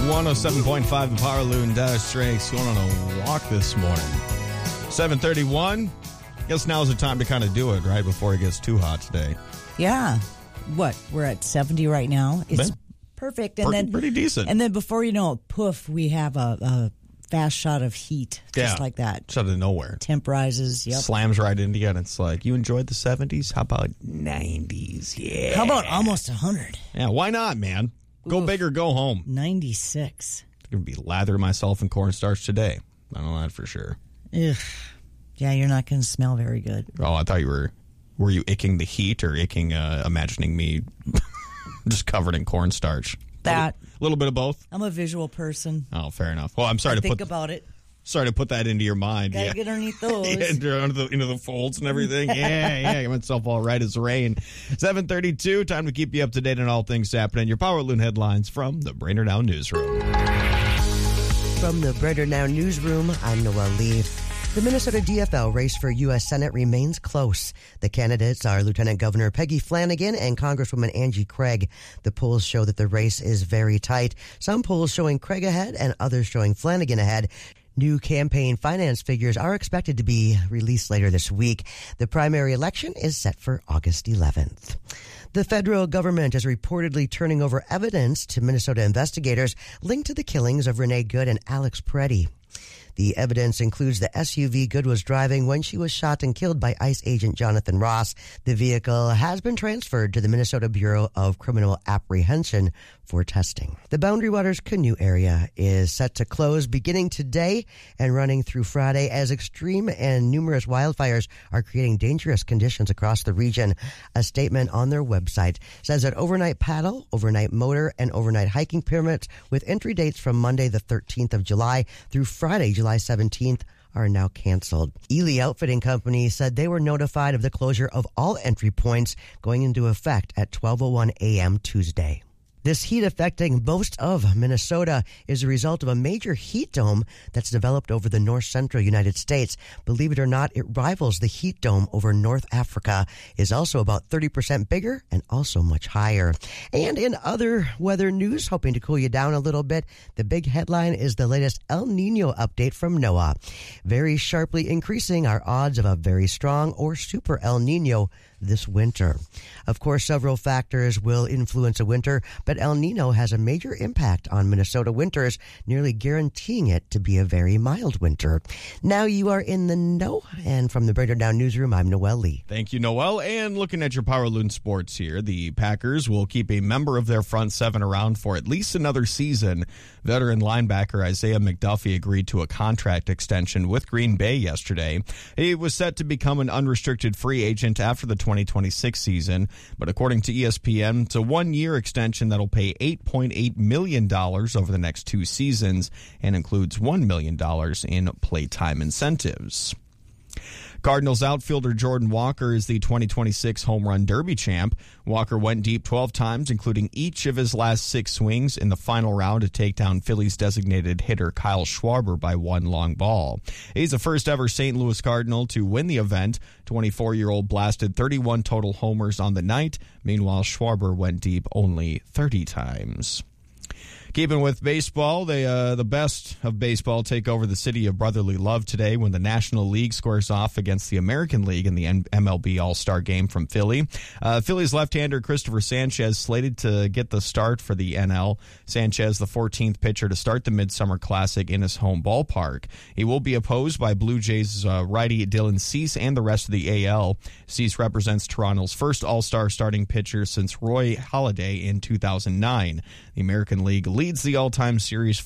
107.5 The Power Loon Dash Strakes going on a walk this morning. 7:31. Guess now's the time to kind of do it, right? Before it gets too hot today. Yeah. What? We're at 70 right now. It's perfect. And pretty decent. And then before you know it, poof, we have a fast shot of heat. Just like that. Just out of nowhere. Temp rises. Yep. Slams right into you. And it's like, you enjoyed the 70s? How about 90s? Yeah. How about almost 100? Yeah, why not, man? Go big or go home. 96. I'm going to be lathering myself in cornstarch today. I know that for sure. Ugh. Yeah, you're not going to smell very good. Oh, I thought you were you icking the heat or icking, imagining me just covered in cornstarch? That. A little bit of both? I'm a visual person. Oh, fair enough. Well, I'm sorry I to think about it. Sorry to put that into your mind. Gotta get underneath those. Into the folds and everything. Yeah. Get myself all right as rain. 7:32. Time to keep you up to date on all things happening. Your Power Loon headlines from the Brainerd Now Newsroom. From the Brainerd Now Newsroom, I'm Noel Lee. The Minnesota DFL race for U.S. Senate remains close. The candidates are Lieutenant Governor Peggy Flanagan and Congresswoman Angie Craig. The polls show that the race is very tight. Some polls showing Craig ahead and others showing Flanagan ahead. New campaign finance figures are expected to be released later this week. The primary election is set for August 11th. The federal government is reportedly turning over evidence to Minnesota investigators linked to the killings of Renee Good and Alex Peretti. The evidence includes the SUV Good was driving when she was shot and killed by ICE agent Jonathan Ross. The vehicle has been transferred to the Minnesota Bureau of Criminal Apprehension for testing. The Boundary Waters Canoe area is set to close beginning today and running through Friday as extreme and numerous wildfires are creating dangerous conditions across the region. A statement on their website says that overnight paddle, overnight motor, and overnight hiking permits with entry dates from Monday the 13th of July through Friday, July 17th are now canceled. Ely Outfitting Company said they were notified of the closure of all entry points going into effect at 12:01 a.m. Tuesday. This heat affecting most of Minnesota is a result of a major heat dome that's developed over the north-central United States. Believe it or not, it rivals the heat dome over North Africa, is also about 30% bigger and also much higher. And in other weather news, hoping to cool you down a little bit, the big headline is the latest El Nino update from NOAA. Very sharply increasing our odds of a very strong or super El Nino this winter. Of course, several factors will influence a winter, but El Nino has a major impact on Minnesota winters, nearly guaranteeing it to be a very mild winter. Now you are in the know, and from the Brainerd Now Newsroom, I'm Noel Lee. Thank you, Noel. And looking at your Power Loon sports here, the Packers will keep a member of their front seven around for at least another season. Veteran linebacker Isaiah McDuffie agreed to a contract extension with Green Bay yesterday. He was set to become an unrestricted free agent after the 2026 season, but according to ESPN, it's a one-year extension that'll pay $8.8 million over the next two seasons and includes $1 million in playtime incentives. Cardinals outfielder Jordan Walker is the 2026 Home Run Derby champ. Walker went deep 12 times, including each of his last 6 swings in the final round to take down Phillies designated hitter Kyle Schwarber by one long ball. He's the first ever St. Louis Cardinal to win the event. 24-year-old blasted 31 total homers on the night. Meanwhile, Schwarber went deep only 30 times. Keeping with baseball, the best of baseball take over the city of brotherly love today when the National League squares off against the American League in the MLB All-Star Game from Philly. Philly's left-hander Christopher Sanchez slated to get the start for the NL. Sanchez, the 14th pitcher to start the Midsummer Classic in his home ballpark. He will be opposed by Blue Jays righty Dylan Cease and the rest of the AL. Cease represents Toronto's first All-Star starting pitcher since Roy Halladay in 2009. The American League leads the all-time series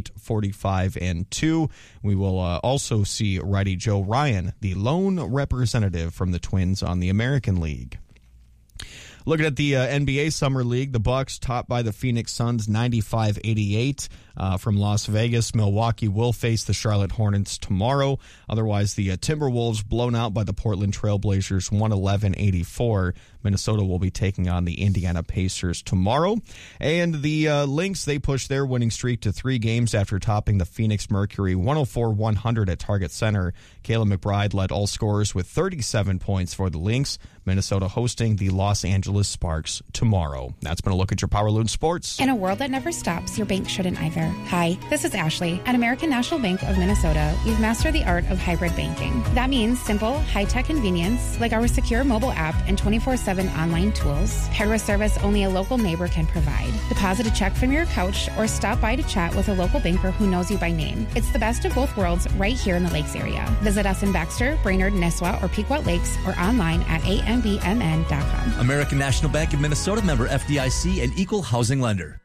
48-45-2. We will also see righty Joe Ryan, the lone representative from the Twins on the American League. Looking at the NBA Summer League, the Bucks topped by the Phoenix Suns 95-88. From Las Vegas, Milwaukee will face the Charlotte Hornets tomorrow. Otherwise, the Timberwolves blown out by the Portland Trailblazers 111-84. Minnesota will be taking on the Indiana Pacers tomorrow. And the Lynx, they pushed their winning streak to 3 games after topping the Phoenix Mercury 104-100 at Target Center. Kayla McBride led all scorers with 37 points for the Lynx. Minnesota hosting the Los Angeles Sparks tomorrow. That's been a look at your Power Loon Sports. In a world that never stops, your bank shouldn't either. Hi, this is Ashley. At American National Bank of Minnesota, we've mastered the art of hybrid banking. That means simple, high-tech convenience, like our secure mobile app and 24/7 online tools, paired with service only a local neighbor can provide. Deposit a check from your couch or stop by to chat with a local banker who knows you by name. It's the best of both worlds right here in the Lakes area. Visit us in Baxter, Brainerd, Nisswa, or Pequot Lakes, or online at ambmn.com. American National Bank of Minnesota, member FDIC, and equal housing lender.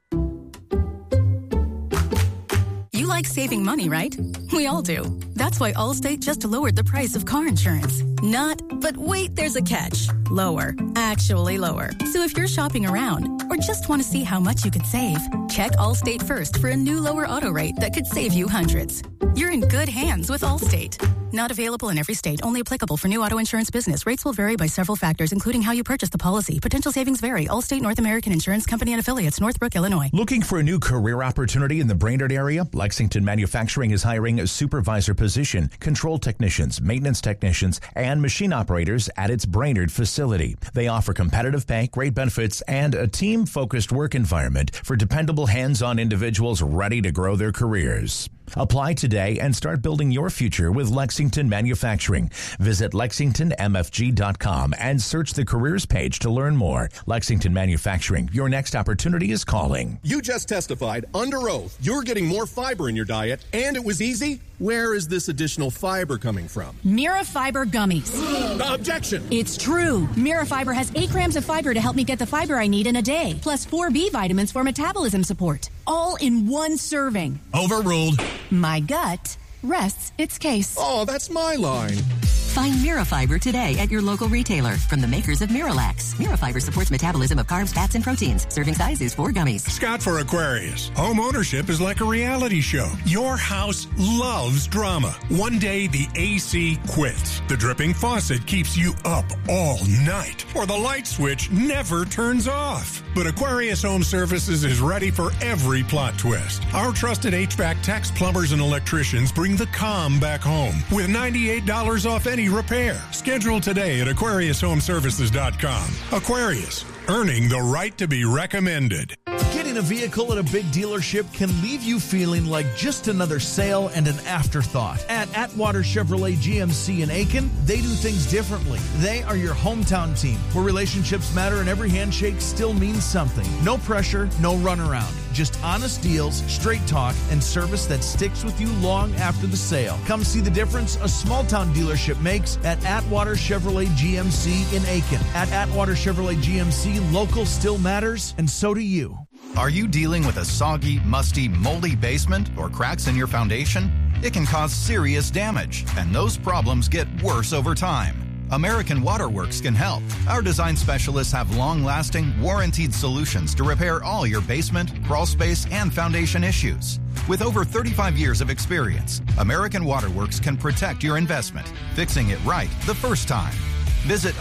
You like saving money, right? We all do. That's why Allstate just lowered the price of car insurance. But wait, there's a catch. Lower. Actually lower. So if you're shopping around or just want to see how much you could save, check Allstate first for a new lower auto rate that could save you hundreds. You're in good hands with Allstate. Not available in every state. Only applicable for new auto insurance business. Rates will vary by several factors, including how you purchase the policy. Potential savings vary. Allstate North American Insurance Company and Affiliates, Northbrook, Illinois. Looking for a new career opportunity in the Brainerd area? Lexington Manufacturing is hiring a supervisor position, control technicians, maintenance technicians, and machine operators at its Brainerd facility. They offer competitive pay, great benefits, and a team-focused work environment for dependable hands-on individuals ready to grow their careers. Apply today and start building your future with Lexington Manufacturing. Visit LexingtonMFG.com and search the careers page to learn more. Lexington Manufacturing, your next opportunity is calling. You just testified under oath you're getting more fiber in your diet, and it was easy. Where is this additional fiber coming from? Mirafiber gummies. Objection! It's true. Mirafiber has 8 grams of fiber to help me get the fiber I need in a day, plus 4 B vitamins for metabolism support. All in one serving. Overruled. My gut rests its case. Oh, that's my line. Find Mirafiber today at your local retailer from the makers of Miralax. Mirafiber supports metabolism of carbs, fats, and proteins. Serving size is 4 gummies. Scott for Aquarius. Home ownership is like a reality show. Your house loves drama. One day the AC quits. The dripping faucet keeps you up all night. Or the light switch never turns off. But Aquarius Home Services is ready for every plot twist. Our trusted HVAC techs, plumbers, and electricians bring the calm back home with $98 off any repair. Schedule today at AquariusHomeservices.com. Aquarius, earning the right to be recommended. Getting a vehicle at a big dealership can leave you feeling like just another sale and an afterthought. At Atwater Chevrolet GMC in Aiken, they do things differently. They are your hometown team, where relationships matter and every handshake still means something. No pressure, no runaround. Just honest deals, straight talk, and service that sticks with you long after the sale. Come see the difference a small-town dealership makes at Atwater Chevrolet GMC in Aiken. At Atwater Chevrolet GMC, local still matters, and so do you. Are you dealing with a soggy, musty, moldy basement or cracks in your foundation? It can cause serious damage, and those problems get worse over time. American Waterworks can help. Our design specialists have long-lasting, warranted solutions to repair all your basement, crawl space, and foundation issues. With over 35 years of experience, American Waterworks can protect your investment, fixing it right the first time. Visit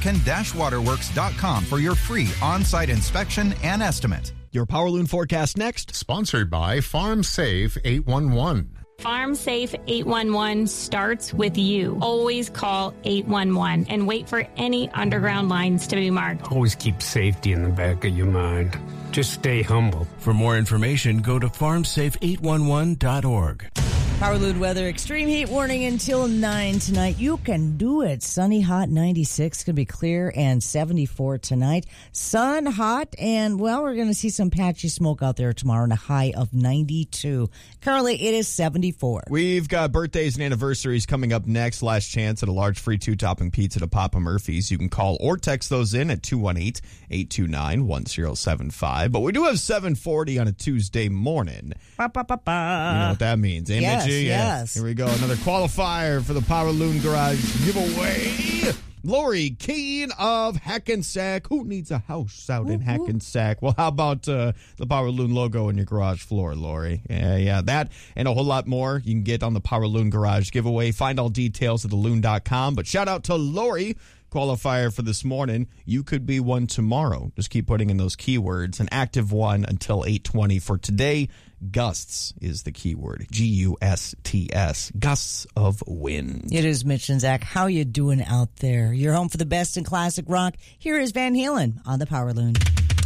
American-Waterworks.com for your free on-site inspection and estimate. Your Power Loon forecast next. Sponsored by Farm Safe 811. Farm Safe 811 starts with you. Always call 811 and wait for any underground lines to be marked. Always keep safety in the back of your mind. Just stay humble. For more information, go to farmsafe811.org. Power Loon weather, extreme heat warning until 9 tonight. You can do it. Sunny, hot, 96. Going to be clear and 74 tonight. Sun, hot, and, well, we're going to see some patchy smoke out there tomorrow and a high of 92. Currently, it is 74. We've got birthdays and anniversaries coming up next. Last chance at a large free 2-topping pizza to Papa Murphy's. You can call or text those in at 218-829-1075. But we do have 740 on a Tuesday morning. Ba, ba, ba, ba. You know what that means, ain't Yes. it? Yes. Here we go. Another qualifier for the Power Loon Garage giveaway. Lori Keene of Hackensack. Who needs a house out in Hackensack? Well, how about the Power Loon logo on your garage floor, Lori? Yeah, that and a whole lot more you can get on the Power Loon Garage giveaway. Find all details at theloon.com. But shout out to Lori qualifier for this morning. You could be one tomorrow. Just keep putting in those keywords. An active one until 8:20 for today. Gusts is the keyword. Gusts. Gusts of wind. It is Mitch and Zach. How you doing out there? You're home for the best in classic rock. Here is Van Halen on the Power Loon.